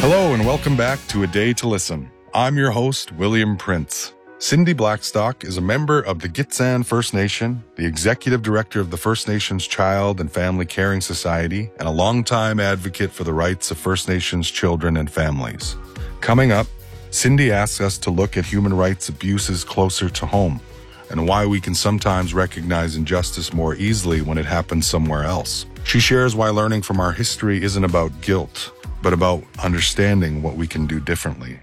Hello and welcome back to A Day to Listen. I'm your host, William Prince. Cindy Blackstock is a member of the Gitxsan First Nation, the executive director of the First Nations Child and Family Caring Society, and a longtime advocate for the rights of First Nations children and families. Coming up, Cindy asks us to look at human rights abuses closer to home and why we can sometimes recognize injustice more easily when it happens somewhere else. She shares why learning from our history isn't about guilt, but about understanding what we can do differently.